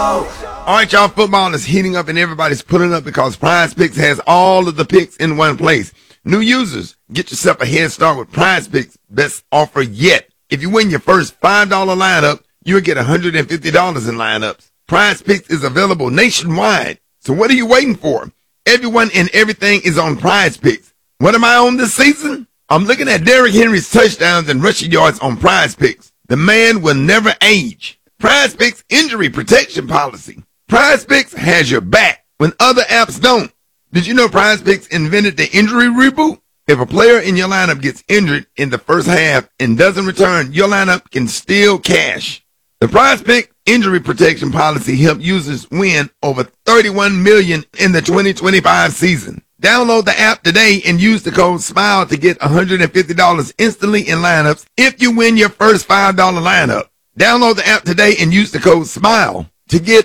All right, y'all, football is heating up and everybody's pulling up because Prize Picks has all of the picks in one place. New users, get yourself a head start with Prize Picks' best offer yet. If you win your first $5 lineup, you'll get $150 in lineups. Prize Picks is available nationwide. So what are you waiting for? Everyone and everything is on Prize Picks. What am I on this season? I'm looking at Derrick Henry's touchdowns and rushing yards on Prize Picks. The man will never age. Prize Picks injury protection policy. Prize Picks has your back when other apps don't. Did you know Prize Picks invented the injury reboot? If a player in your lineup gets injured in the first half and doesn't return, your lineup can still cash. The Prize Pick injury protection policy helped users win over $31 million in the 2025 season. Download the app today and use the code SMILE to get $150 instantly in lineups if you win your first $5 lineup. Download the app today and use the code SMILE to get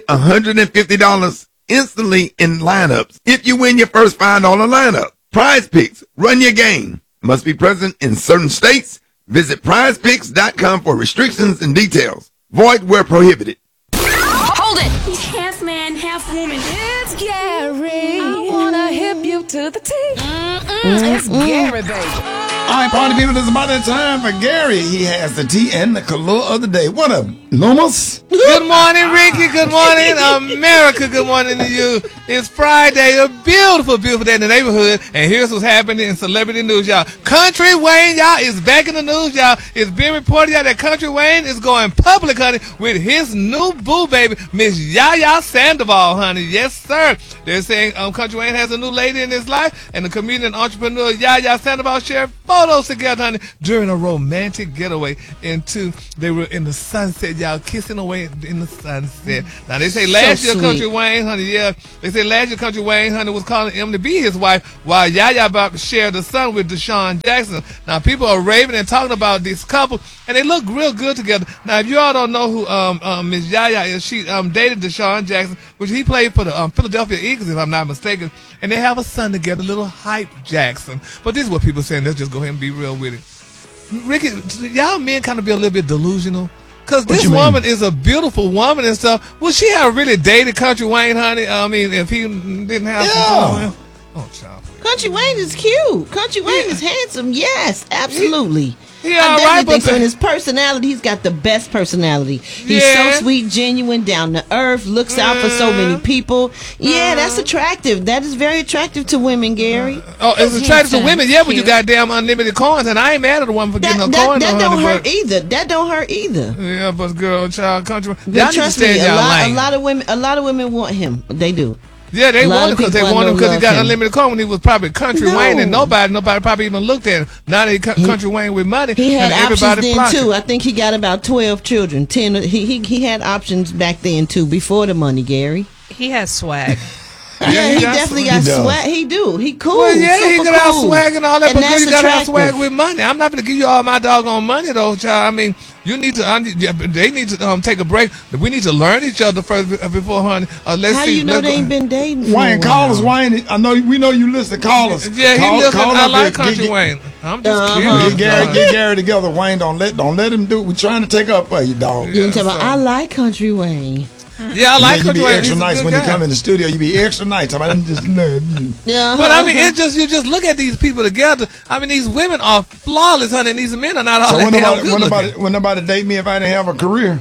$150 instantly in lineups if you win your first $5 lineup. Prize Picks, run your game. Must be present in certain states. Visit prizepicks.com for restrictions and details. Void where prohibited. Hold it! He's half man, half woman. It's Gary. I wanna hip you to the T. It's Gary, baby. All right, party people, it's about that time for Gary. He has the tea and the color of the day. What up, Lumos? Good morning, Ricky. Good morning, America. Good morning to you. It's Friday, a beautiful, beautiful day in the neighborhood. And here's what's happening in celebrity news, y'all. Country Wayne, y'all, is back in the news, y'all. It's being reported, y'all, that Country Wayne is going public, honey, with his new boo baby, Miss Yaya Sandoval, honey. Yes, sir. They're saying Country Wayne has a new lady in his life, and the comedian and entrepreneur Yaya Sandoval shared photos together, honey, during a romantic getaway they were in the sunset, y'all, kissing away in the sunset. Now, they say last year, Country Wayne, honey, they say last year, Country Wayne, honey, was calling him to be his wife, while Yaya about to share the son with Deshaun Jackson. Now, people are raving and talking about this couple, and they look real good together. Now, if you all don't know who Miss Yaya is, she dated Deshaun Jackson, which he played for the Philadelphia Eagles, if I'm not mistaken, and they have a son together, little Hype Jackson. But this is what people are saying. Let's just go ahead and be real with it. Ricky, y'all men kind of be a little bit delusional. Because this woman is a beautiful woman and stuff. Would she have really dated Country Wayne, honey? I mean, if he didn't have some. Oh, child. Country Wayne is cute. Country Wayne is handsome. Yes, absolutely. Yeah, I definitely think so. In his personality, he's got the best personality. He's so sweet, genuine, down to earth, looks out for so many people. Yeah, that's attractive. That is very attractive to women, Gary. It's attractive to women, when you got damn unlimited coins, and I ain't mad at the woman for getting her coins. That don't hurt either. That don't hurt either. Yeah, but girl, child, Country. But trust me, a lot of women want him. They do. Yeah, they want him because he got unlimited coin when he was probably Country Wayne, and nobody probably even looked at him. Now they Country Wayne with money. He had options then too. I think he got about 12 children. 10. He had options back then too, before the money, Gary. He has swag. Yeah, he definitely got swag. He do. He cool. Well, yeah, he got cool. swag and all that, but girl, you got to have swag with money. I'm not going to give you all my doggone money, though, child. I mean, they need to take a break. We need to learn each other first before, honey. How you know they ain't been dating? Wayne, call us, Wayne. We know you listen. Call us. Yeah, he listen. I like Country Wayne. I'm just kidding. Get Gary together, Wayne. Don't let him do it. We're trying to take up for you, dog. You tell me, I like Country Wayne. Yeah, I like Country Wayne. You be extra nice when you come in the studio. You be extra nice. I mean, just yeah. But I mean, it's just you just look at these people together. I mean, these women are flawless, honey, and these men are not all that damn good looking. When nobody date me if I didn't have a career?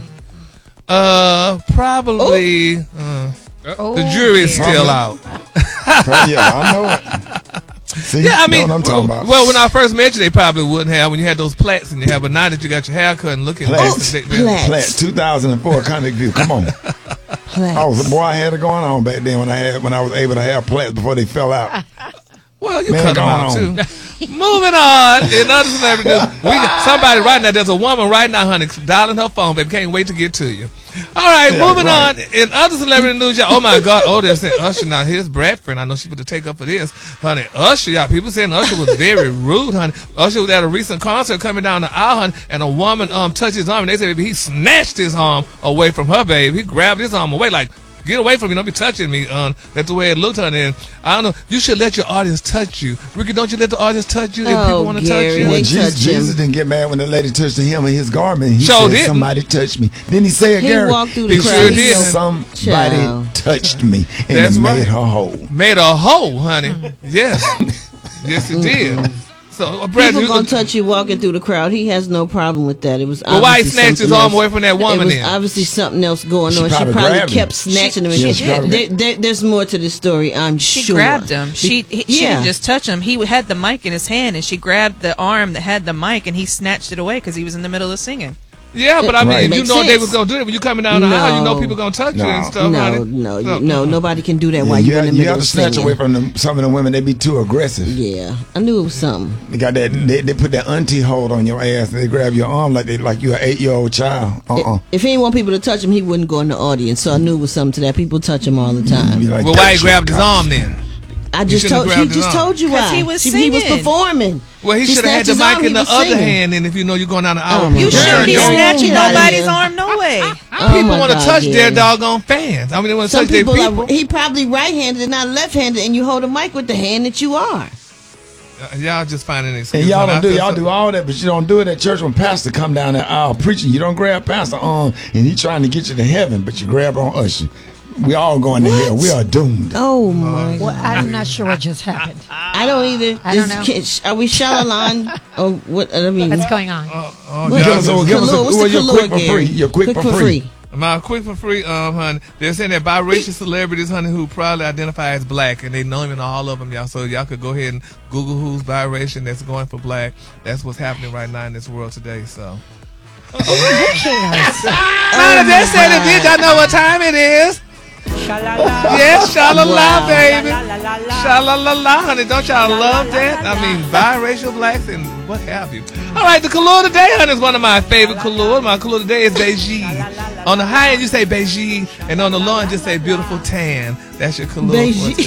Probably. The jury's still out. Yeah, I know it. See, yeah, I mean, what I'm talking about. Well, when I first met you, they probably wouldn't have when you had those plaits in your hair. But now that you got your hair cut and looking Plaits, 2004 Comic View. Come on. I had it going on back then when I was able to have plaits before they fell out. Well, you cut them out too. Moving on. In other celebrity news, somebody right now. There's a woman right now, honey, dialing her phone, baby. Can't wait to get to you. All right, moving on. In other celebrity news, y'all. Oh my God. Oh, they're saying Usher. Now here's Bradford. I know she's going to take up for this, honey. Usher, y'all. People saying Usher was very rude, honey. Usher was at a recent concert coming down the aisle, honey, and a woman touched his arm, and they said he snatched his arm away from her, baby. He grabbed his arm away like, Get away from me. Don't be touching me. That's the way it looked, honey. And I don't know. You should let your audience touch you. Ricky, don't you let the audience touch you if people want to touch you? They Well, touch Jesus him. didn't get mad when the lady touched him and his garment. He Sure said, didn't. somebody touched me. Didn't he say it, He Gary? walked through the He crowd. sure He did. said, Somebody Child. touched me and That's it made right. her whole. Made a hole, honey. Yes. Yes, it did. So, Brad, People you gonna touch you walking through the crowd. He has no problem with that. It was Well, why he obviously snatched his something arm else. away from that woman It was then? obviously something else going She on. She probably probably grabbed him. kept snatching him. She grabbed him. There's more to the story, I'm She sure. grabbed him. She yeah. didn't just touch him. He had the mic in his hand, and she grabbed the arm that had the mic, and he snatched it away because he was in the middle of singing. Yeah, but I mean, Right. you Makes know they sense. was gonna do it when you coming down the aisle. You know No. people gonna touch you and No. stuff, honey. No, nobody can do that Yeah, while you're in the you middle have to of snatch singing. away from them, some of the women. They be too aggressive. Yeah, I knew it was something. They got that. They put that auntie hold on your ass. And they grab your arm like you're an 8-year-old child. If he didn't want people to touch him, he wouldn't go in the audience. So I knew it was something to that. People touch him all the time. Be like, Well, why he "Touch grabbed his your arm then? I just shouldn't told have he grabbed his just arm. told you 'Cause why he was He was singing. performing. Well, he She should have had snatched the his mic arm, in he the was other singing. hand, and if you know you're going down the aisle. Oh, my You God. shouldn't be Yeah. snatching Get outta nobody's here. arm, no way. Oh, People my want to God, touch their yeah. doggone fans. I mean, they want to Some touch their people people. are, he probably right-handed and not left-handed, and you hold a mic with the hand that you are. Y'all just finding an excuse. And y'all honey. don't do I feel y'all so- do all that, but you don't do it at church when pastor come down the aisle preaching. You don't grab pastor arm and he trying to get you to heaven, but you grab on usher. We all going to hell. We are doomed. Oh my! Well, I'm not sure what just happened. I don't either. I don't know. Are we Shalalan? Or what? I mean, What's going on? Oh, what- Give us a- give us a- Kalua, what's well, the you're Kalua, quick for Gary? free. You're quick for free. My quick for free, honey. They're saying that biracial celebrities, honey, who proudly identify as black, and they know even all of them, y'all. So y'all could go ahead and Google who's biracial that's going for black. That's what's happening right now in this world today. So, Honey, they said it, bitch. I know what time it is. Yes, sha-la-la, baby. Sha-la-la-la, honey. Don't y'all love that? I mean, biracial blacks and what have you. All right, the Kahlua today, honey, is one of my favorite Kahlua. My Kahlua today is Beijing. On the high end, you say Beijing, and on the low end, just say beautiful tan. That's your Kahlua.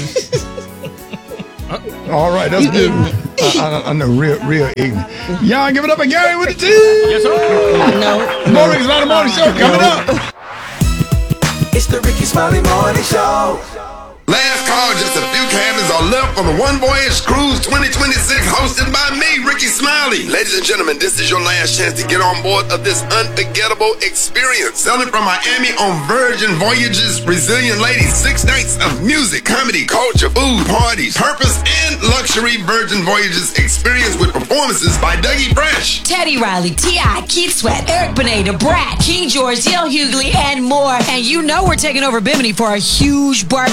All right, that's good. I know, real ignorant. Y'all give it up for Gary with the team. Yes, sir. No. More Ricky Smiley Morning Show coming up. It's the Ricky Smiley Morning Show. Last call, just a few cabins are left on the One Voyage Cruise 2026 hosted by me, Ricky Smiley. Ladies and gentlemen, this is your last chance to get on board of this unforgettable experience. Sailing from Miami on Virgin Voyages, Resilient Ladies, 6 nights of music, comedy, culture, food, parties, purpose, and luxury Virgin Voyages experience with performances by Dougie Fresh. Teddy Riley, T.I., Keith Sweat, Eric Benet, Brat, King George, Dale Hughley, and more. And you know we're taking over Bimini for a huge bar.